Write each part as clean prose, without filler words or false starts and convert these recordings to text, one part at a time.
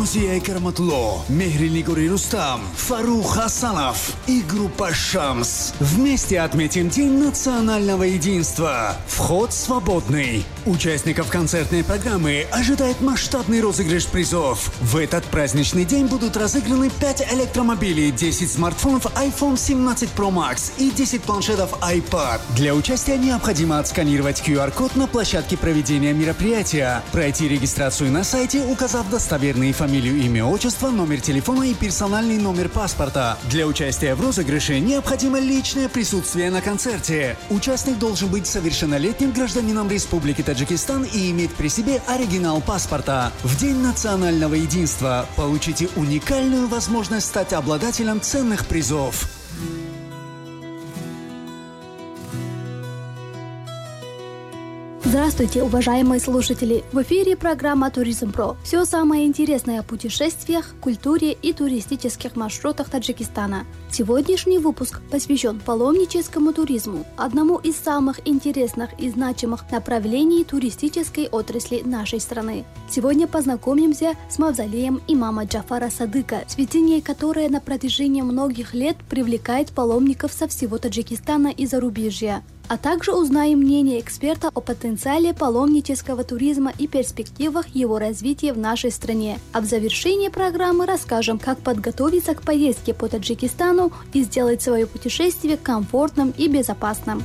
Нозия Караматулло, Мехрилигори Рустам, Фарух Хасанов и группа «Шамс». Вместе отметим День национального единства. Вход свободный. Участников концертной программы ожидает масштабный розыгрыш призов. В этот праздничный день будут разыграны 5 электромобилей, 10 смартфонов iPhone 17 Pro Max и 10 планшетов iPad. Для участия необходимо отсканировать QR-код на площадке проведения мероприятия, пройти регистрацию на сайте, указав достоверные фамилию, имя, отчество, номер телефона и персональный номер паспорта. Для участия в розыгрыше необходимо личное присутствие на концерте. Участник должен быть совершеннолетним гражданином Республики Таджикистан и иметь при себе оригинал паспорта. В День национального единства получите уникальную возможность стать обладателем ценных призов. Здравствуйте, уважаемые слушатели! В эфире программа «Туризм Про». Все самое интересное о путешествиях, культуре и туристических маршрутах Таджикистана. Сегодняшний выпуск посвящен паломническому туризму, одному из самых интересных и значимых направлений туристической отрасли нашей страны. Сегодня познакомимся с мавзолеем имама Джафара Садыка, святыня, которая на протяжении многих лет привлекает паломников со всего Таджикистана и зарубежья. А также узнаем мнение эксперта о потенциале паломнического туризма и перспективах его развития в нашей стране. А в завершении программы расскажем, как подготовиться к поездке по Таджикистану и сделать свое путешествие комфортным и безопасным.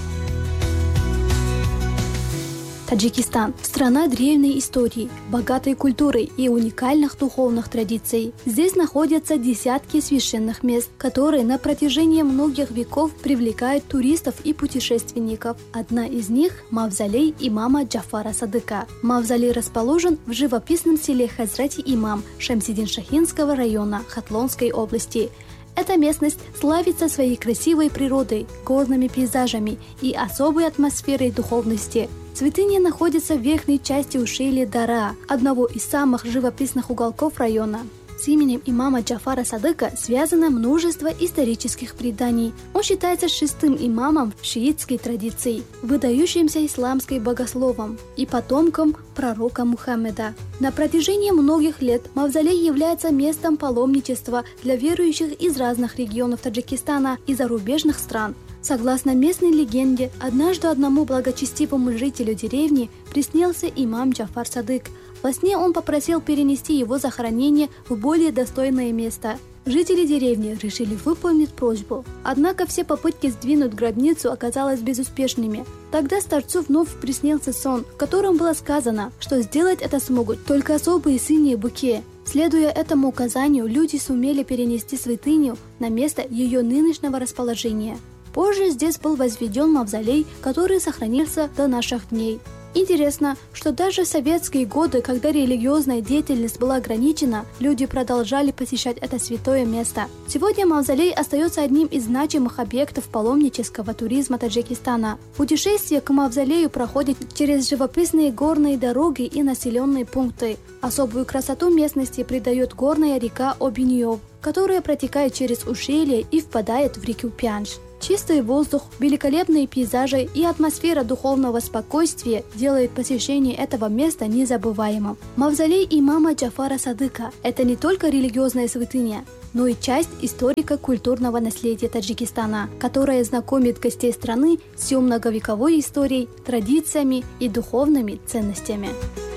Таджикистан – страна древней истории, богатой культурой и уникальных духовных традиций. Здесь находятся десятки священных мест, которые на протяжении многих веков привлекают туристов и путешественников. Одна из них – мавзолей имама Джафара Садыка. Мавзолей расположен в живописном селе Хазрати Имам Шамсидин-Шахинского района Хатлонской области. Эта местность славится своей красивой природой, горными пейзажами и особой атмосферой духовности. Святыня находится в верхней части ущелья Дара, одного из самых живописных уголков района. С именем имама Джафара Садыка связано множество исторических преданий. Он считается шестым имамом в шиитской традиции, выдающимся исламским богословом и потомком пророка Мухаммеда. На протяжении многих лет мавзолей является местом паломничества для верующих из разных регионов Таджикистана и зарубежных стран. Согласно местной легенде, однажды одному благочестивому жителю деревни приснился имам Джафар Садык. Во сне он попросил перенести его захоронение в более достойное место. Жители деревни решили выполнить просьбу. Однако все попытки сдвинуть гробницу оказались безуспешными. Тогда старцу вновь приснился сон, в котором было сказано, что сделать это смогут только особые синие буки. Следуя этому указанию, люди сумели перенести святыню на место ее нынешнего расположения. Позже здесь был возведен мавзолей, который сохранился до наших дней. Интересно, что даже в советские годы, когда религиозная деятельность была ограничена, люди продолжали посещать это святое место. Сегодня мавзолей остается одним из значимых объектов паломнического туризма Таджикистана. Путешествие к мавзолею проходит через живописные горные дороги и населенные пункты. Особую красоту местности придает горная река Обиньев, которая протекает через ущелье и впадает в реку Пянж. Чистый воздух, великолепные пейзажи и атмосфера духовного спокойствия делают посещение этого места незабываемым. Мавзолей имама Джафара Садыка – это не только религиозная святыня, но и часть историко-культурного наследия Таджикистана, которая знакомит гостей страны с ее многовековой историей, традициями и духовными ценностями.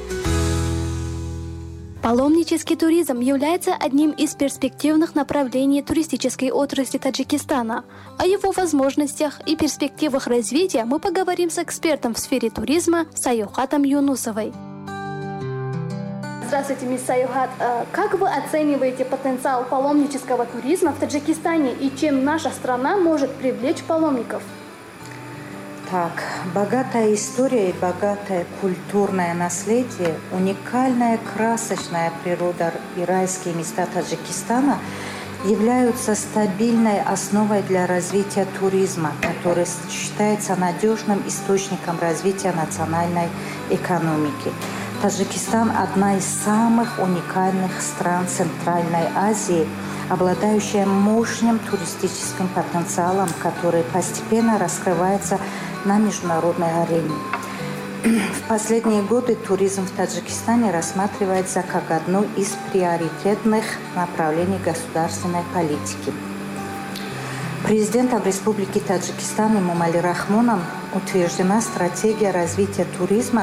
Паломнический туризм является одним из перспективных направлений туристической отрасли Таджикистана. О его возможностях и перспективах развития мы поговорим с экспертом в сфере туризма Сайохатом Юнусовой. Здравствуйте, мисс Сайохат. Как вы оцениваете потенциал паломнического туризма в Таджикистане и чем наша страна может привлечь паломников? Так, богатая история и богатое культурное наследие, уникальная красочная природа и райские места Таджикистана являются стабильной основой для развития туризма, который считается надежным источником развития национальной экономики. Таджикистан – одна из самых уникальных стран Центральной Азии, обладающая мощным туристическим потенциалом, который постепенно раскрывается на международной арене. В последние годы туризм в Таджикистане рассматривается как одно из приоритетных направлений государственной политики. Президентом Республики Таджикистан Эмомали Рахмоном утверждена стратегия развития туризма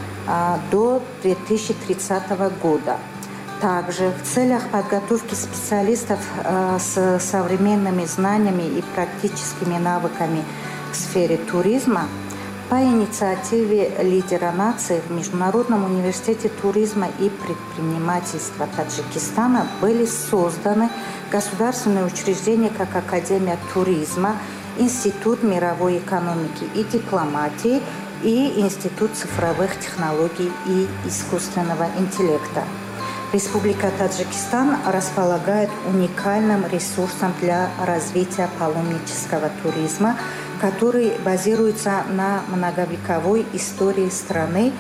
до 2030 года. Также в целях подготовки специалистов с современными знаниями и практическими навыками в сфере туризма по инициативе лидера нации в Международном университете туризма и предпринимательства Таджикистана были созданы государственные учреждения, как Академия туризма, Институт мировой экономики и дипломатии и Институт цифровых технологий и искусственного интеллекта. Республика Таджикистан располагает уникальным ресурсом для развития паломнического туризма, который базируется на многовековой истории страны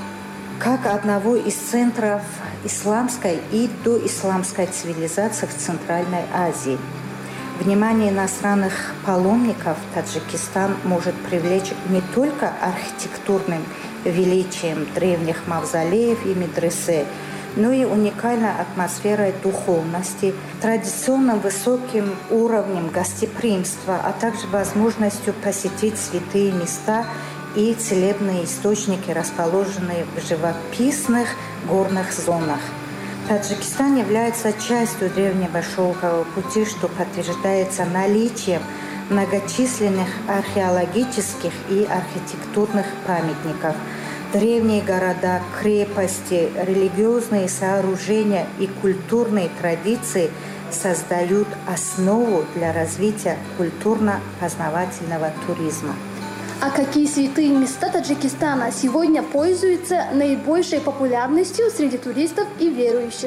как одного из центров исламской и доисламской цивилизации в Центральной Азии. Внимание иностранных паломников Таджикистан может привлечь не только архитектурным величием древних мавзолеев и медресе, но и уникальной атмосферой духовности, традиционным высоким уровнем гостеприимства, а также возможностью посетить святые места и целебные источники, расположенные в живописных горных зонах. Таджикистан является частью древнего шелкового пути, что подтверждается наличием многочисленных археологических и архитектурных памятников. Древние города, крепости, религиозные сооружения и культурные традиции создают основу для развития культурно-познавательного туризма. А какие святые места Таджикистана сегодня пользуются наибольшей популярностью среди туристов и верующих?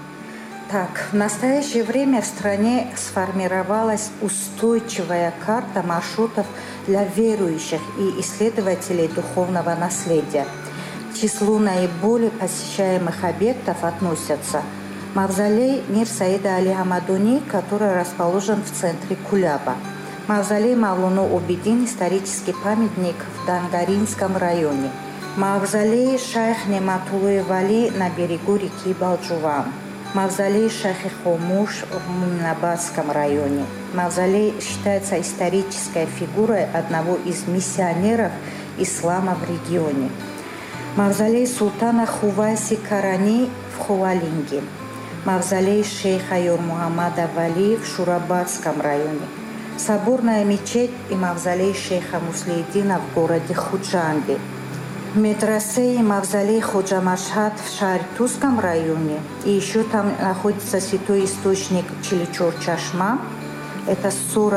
Так, в настоящее время в стране сформировалась устойчивая карта маршрутов для верующих и исследователей духовного наследия. К числу наиболее посещаемых объектов относятся мавзолей Мир Саида Али Хамадуни, который расположен в центре Кулаба, мавзолей Мавлуно Обидин, исторический памятник в Дангаринском районе, мавзолей Шайх Нематулы Вали на берегу реки Балджуван, мавзолей Шахи Хомуш в Мунабадском районе. Мавзолей считается исторической фигурой одного из миссионеров ислама в регионе. Мавзолей султана Хувайси Карани в Хувалинге. Мавзолей шейха Юр Мухаммада Вали в Шурабадском районе. Соборная мечеть и мавзолей шейха Муслиеддина в городе Худжанде. Медресе и мавзолей Ходжа Машхад в Шаритузском районе. И еще там находится святой источник Чиличор-Чашма. Это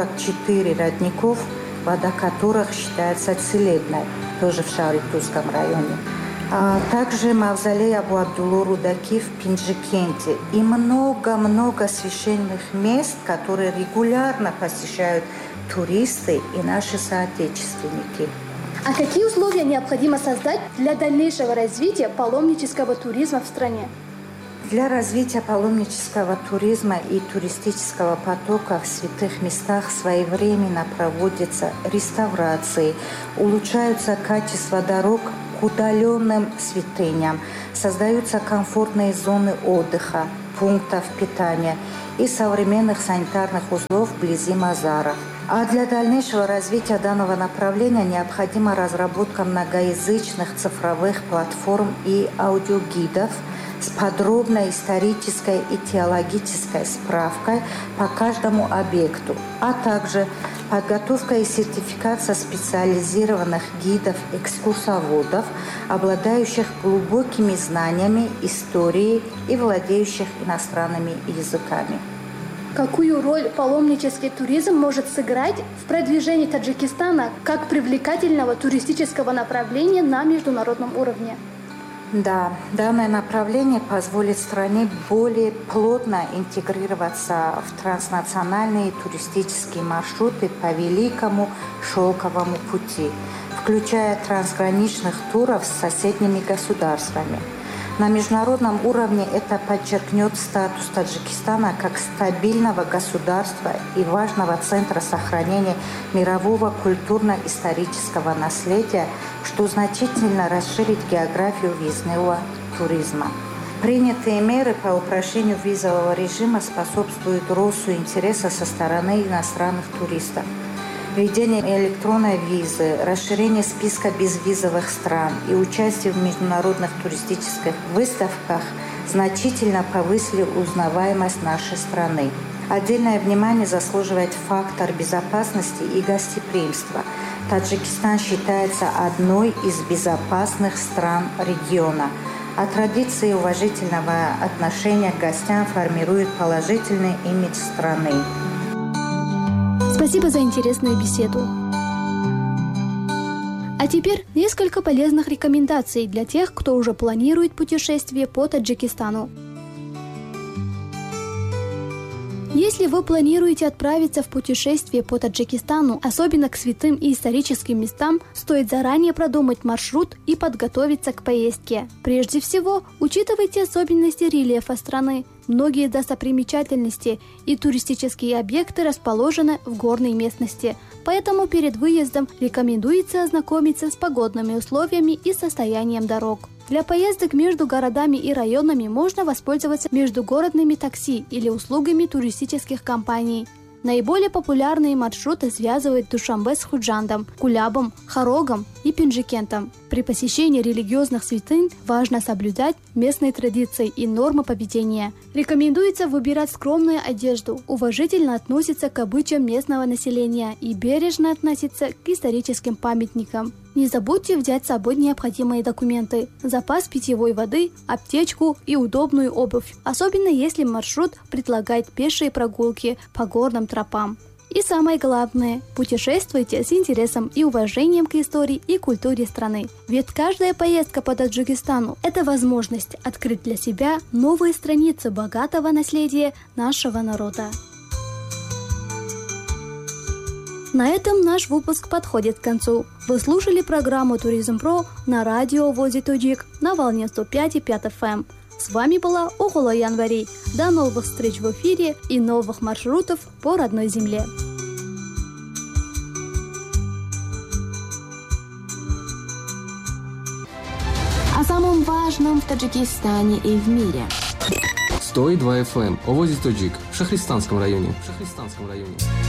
44 родников, вода которых считается целебной, тоже в Шаритузском районе. А также мавзолей Абу Абдулло Рудаки в Пинджикенте. И много-много священных мест, которые регулярно посещают туристы и наши соотечественники. А какие условия необходимо создать для дальнейшего развития паломнического туризма в стране? Для развития паломнического туризма и туристического потока в святых местах своевременно проводятся реставрации, улучшаются качество дорог к удаленным святыням, создаются комфортные зоны отдыха, пунктов питания и современных санитарных узлов вблизи мазаров. А для дальнейшего развития данного направления необходима разработка многоязычных цифровых платформ и аудиогидов с подробной исторической и теологической справкой по каждому объекту, а также подготовка и сертификация специализированных гидов-экскурсоводов, обладающих глубокими знаниями истории и владеющих иностранными языками. Какую роль паломнический туризм может сыграть в продвижении Таджикистана как привлекательного туристического направления на международном уровне? Да, данное направление позволит стране более плотно интегрироваться в транснациональные туристические маршруты по Великому Шелковому пути, включая трансграничных туров с соседними государствами. На международном уровне это подчеркнет статус Таджикистана как стабильного государства и важного центра сохранения мирового культурно-исторического наследия, что значительно расширит географию въездного туризма. Принятые меры по упрощению визового режима способствуют росту интереса со стороны иностранных туристов. Введение электронной визы, расширение списка безвизовых стран и участие в международных туристических выставках значительно повысили узнаваемость нашей страны. Отдельное внимание заслуживает фактор безопасности и гостеприимства. Таджикистан считается одной из безопасных стран региона, а традиции уважительного отношения к гостям формируют положительный имидж страны. Спасибо за интересную беседу. А теперь несколько полезных рекомендаций для тех, кто уже планирует путешествие по Таджикистану. Если вы планируете отправиться в путешествие по Таджикистану, особенно к святым и историческим местам, стоит заранее продумать маршрут и подготовиться к поездке. Прежде всего, учитывайте особенности рельефа страны. Многие достопримечательности и туристические объекты расположены в горной местности, поэтому перед выездом рекомендуется ознакомиться с погодными условиями и состоянием дорог. Для поездок между городами и районами можно воспользоваться междугородными такси или услугами туристических компаний. Наиболее популярные маршруты связывают Душанбе с Худжандом, Кулябом, Хорогом и Пенджикентом. При посещении религиозных святынь важно соблюдать местные традиции и нормы поведения. Рекомендуется выбирать скромную одежду, уважительно относиться к обычаям местного населения и бережно относиться к историческим памятникам. Не забудьте взять с собой необходимые документы, запас питьевой воды, аптечку и удобную обувь, особенно если маршрут предлагает пешие прогулки по горным тропам. И самое главное, путешествуйте с интересом и уважением к истории и культуре страны. Ведь каждая поездка по Таджикистану – это возможность открыть для себя новые страницы богатого наследия нашего народа. На этом наш выпуск подходит к концу. Вы слушали программу «Туризм Про» на радио ВОЗ Таджик на волне 105,5 FM. С вами была Оголо Январи. До новых встреч в эфире и новых маршрутов по родной земле. О самом важном в Таджикистане и в мире. 102 FM. Овози Таджик в Шахристанском районе.